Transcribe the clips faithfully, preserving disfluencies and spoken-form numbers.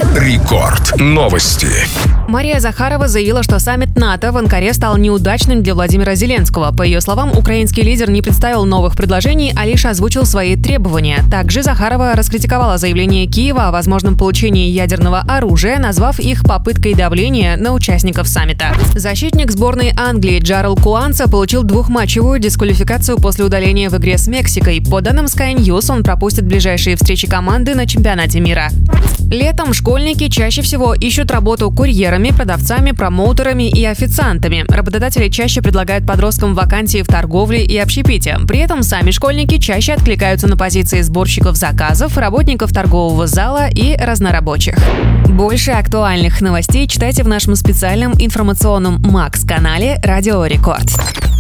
Рекорд. Новости. Мария Захарова заявила, что саммит НАТО в Анкаре стал неудачным для Владимира Зеленского. По ее словам, украинский лидер не представил новых предложений, а лишь озвучил свои требования. Также Захарова раскритиковала заявление Киева о возможном получении ядерного оружия, назвав их попыткой давления на участников саммита. Защитник сборной Англии Джарел Куанца получил двухматчевую дисквалификацию после удаления в игре с Мексикой. По данным Sky News, он пропустит ближайшие встречи команды на чемпионате мира. Летом школьники чаще всего ищут работу курьерами, продавцами, промоутерами и официантами. Работодатели чаще предлагают подросткам вакансии в торговле и общепите. При этом сами школьники чаще откликаются на позиции сборщиков заказов, работников торгового зала и разнорабочих. Больше актуальных новостей читайте в нашем специальном информационном Макс-канале «Радио Рекорд».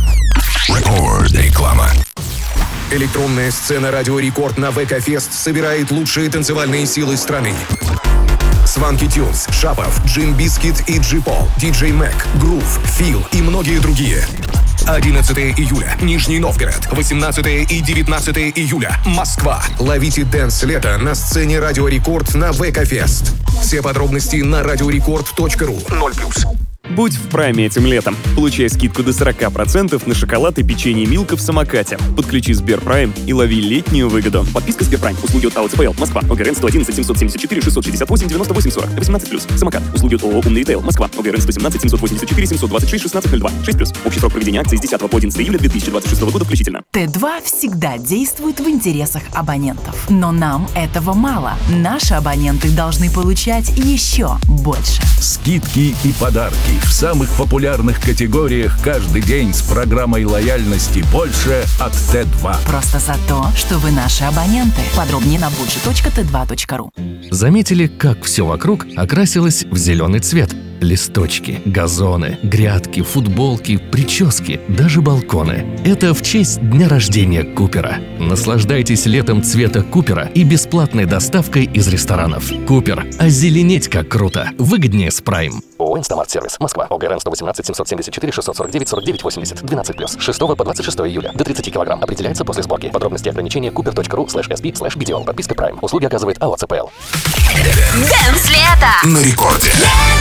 Реклама. Электронная сцена «Радио Рекорд» на ВК-фест собирает лучшие танцевальные силы страны. Сванки Тюнс, Шапов, Джим Бискит и Джи Пол, Диджей Мэг, Грув, Фил и многие другие. одиннадцатого июля – Нижний Новгород. восемнадцатого и девятнадцатого июля – Москва. Ловите дэнс лето на сцене «Радио Рекорд» на ВК-фест. Все подробности на радиорекорд точка ру. ноль плюс. Будь в прайме этим летом. Получай скидку до сорок процентов на шоколад и печенье Милка в самокате. Подключи Сберпрайм и лови летнюю выгоду. Подписка Сберпрайм. Услуги от АО ЦПЛ. Москва. ОГРН сто одиннадцать семьсот семьдесят четыре шестьсот шестьдесят восемь девяносто восемь сорок. восемнадцать плюс. Самокат. Услуги от ООО «Умный ритейл». Москва. ОГРН сто семнадцать семьсот восемьдесят четыре семьсот двадцать шесть шестнадцать ноль два. шесть плюс. Общий срок проведения акции с десятого по одиннадцатое июля две тысячи двадцать шестого года включительно. Т два всегда действует в интересах абонентов. Но нам этого мало. Наши абоненты должны получать еще больше. Скидки и подарки в самых популярных популярных категориях каждый день с программой лояльности «Больше» от Т два. Просто за то, что вы наши абоненты. Подробнее на больше точка тэ два точка ру. Заметили, как все вокруг окрасилось в зеленый цвет? Листочки, газоны, грядки, футболки, прически, даже балконы. Это в честь дня рождения Купера. Наслаждайтесь летом цвета Купера и бесплатной доставкой из ресторанов. Купер. Озеленеть как круто. Выгоднее с Прайм. ООО «Инстамарт-сервис», Москва. ОГРН сто восемнадцать семьсот семьдесят четыре шестьсот сорок девять сорок девять восемьдесят. двенадцать плюс. с шестого по двадцать шестое июля. До тридцати килограмм. Определяется после сборки. Подробности и ограничения купер точка ру слэш эс пи слэш би ди о. Подписка Прайм. Услуги оказывает АО ЦПЛ. Дэнс лето! На рекорде.